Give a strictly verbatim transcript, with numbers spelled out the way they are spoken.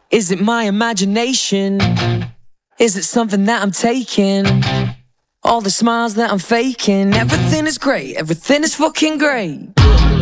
Is it my imagination? Is it something that I'm taking? All the smiles that I'm faking. Everything is great, everything is fucking great.